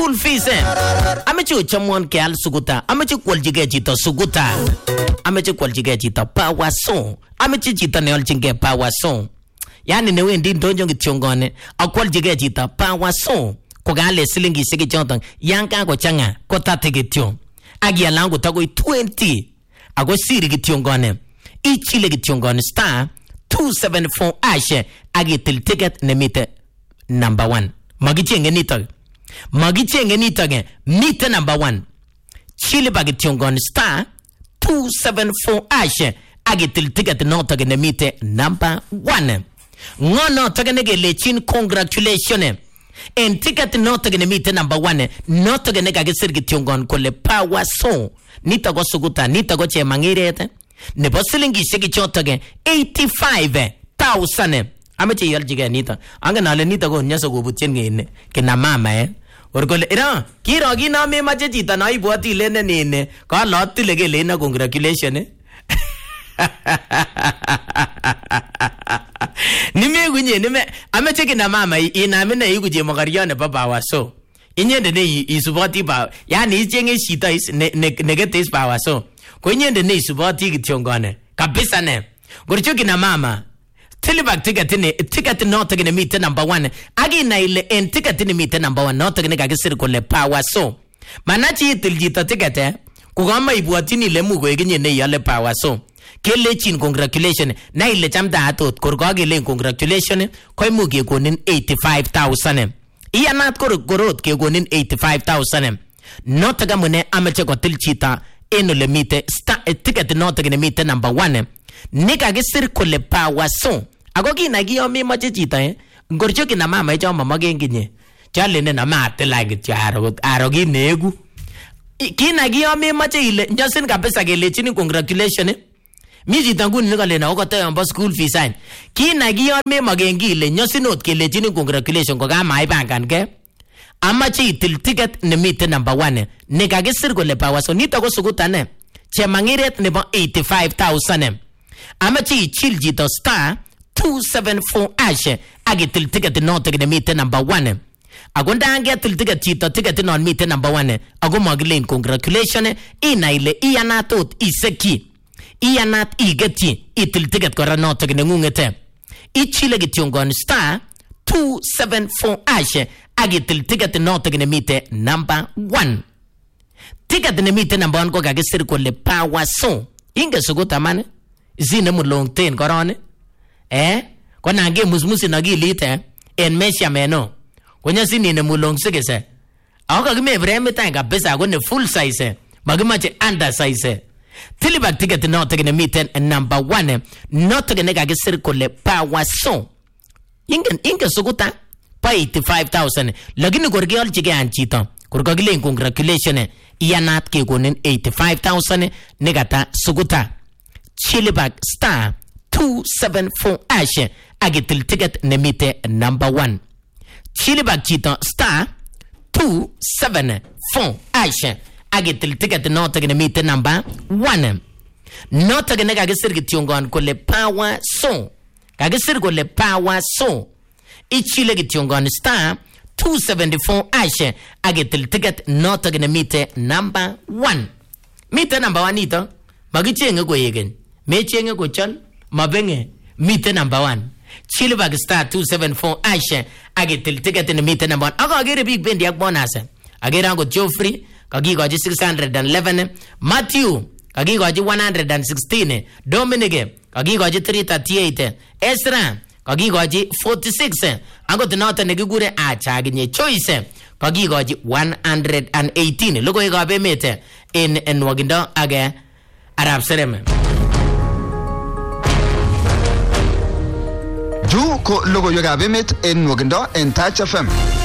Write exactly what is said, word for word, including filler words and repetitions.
school fees. Ameche uchamwan ke al suguta. Ameche kwaljige chito suguta. Ameche kwaljige chito power so. Ameche chito ne oljige power so. Yani ne wendi ndonjo ngitiongone. Akwaljige chito power so. Kogale silingi sigi chonton. Yanka ko changa. Kota tegitio. Agia langu tago twenty. Ago siri gitiongone. Ichile gitiongone star. two seven four ashe. Agi til ticket nemite number one. Magichenge nito. Magichenge nito ge. Mite number one. Chile bagitiongon star two seven four ashe. Agi til ticket noto ge nemite number one. Ngono toge nege lechin congratulations. En ticket noto ge nemite number one. Noto ge nega gesir gitiongon kole power so. Nito go suguta. Nito go che mangirete. Nebo silingi segi chotoge eighty-five thousand. Ameche yaljiga nita. Anga nale nita go nyaso go butchen ngene. Kina mama eh. Orgole ira kiro gina me mache chita na ibwati lene nene. Ka lot lege lena congratulations eh. Nime gunye nime ameche kina mama ina mena iguje magariane baba waso. Inyende ne isubati ba. Yani ichenge shita is negative ba waso. Kwenyende ne isubati gitiongane. Kabisa ne. Goricho kina mama. Tilibak ticket ni ticket not gonna meet number one. Agi na ile en ticket ni meet number one. Not gonna kagisiri kule power so. Manachi tiljita ticket eh. Kugama ibuatini le mugo eginye ne yale power so. Kele chin congratulations. Na ile chamda atot kurgagi le congratulations. Koi mugi kunin eighty-five thousand. Iya nat kuru kurot ke kunin eighty-five thousand. Not gamune amache kwa tilchita eno le meet sta ticket not gonna meet number one. Nika gisir kule power so. Agogi na giyo mi mache chita eh. Ngorcho ki na mama echa mama gengi nye. Chale ne na mate like charo. Arogi negu. Ki na giyo mi mache ile. Njasin kapesa gele chini congratulations eh. Mi chita nguni nika le na okote yamba school fee sign. Ki na giyo mi magengi ile. Njasin not gele chini congratulations. Kwa kama haipangan ke. Amache itil ticket ne mite number one. Nika gisir kule power so. Nita ko suguta ne. Che mangiret nebo eighty-five thousand. Amachi chiljito star two seven four ashe. Agi til ticket no tege meet number one. Agonda ange til ticket chito ticket non meet number one. Ago maglen congratulations. Ina ile ianatot iseki. Ianat igeti. Itil ticket kora no tege ngungete. Ichile gitiongon star two seven four ashe. Agi til ticket no tege meet number one. Ticket ne meet number one ko gagisir ko le power so. Inge suguta mane. Zine mulong ten korone. Eh? Kwa nange musmusi nagi lite. En mesha meno. Kwenye zini ne mulong sige se. Ako kagime vreme tanga besa ako ne full size. Magimache under size. Tilibak ticket no tegene miten number one. No tegene kagisir kule power so. Inge inge suguta. Pa eighty-five thousand. Lagini korgi al chige anchito. Kurkagile congratulations. Iyanat ke konin eighty-five thousand. Negata suguta. Chilibag star two seven four ashe. Agitil ticket nemite number one. Chilibag chito star two seven four ashe. Agitil ticket no tege nemite number one. No tege nega agisir gitiongon kule power so. Agisir kule power so. Ichile gitiongon star two seventy-four ashe. Agitil ticket no tege nemite number one. Mite number one ito. Magichenge ko yegen. Mechenge ko chal mabenge mite number one. Chilibag star two seven four ashe. Agitil ticket in mite number one. Ako agere big bendi yak bonus. Agere ango Geoffrey kagi goji six hundred eleven. Matthew kagi goji one hundred sixteen. Dominic kagi goji three thirty-eight. Ezra kagi goji forty-six. Ango tinota negigure acha ginye choice kagi goji one hundred eighteen. Logo ega be mete in en wagindo age Arab Serem. Ju ko logo yoga bemet en wogendo en Touch F M.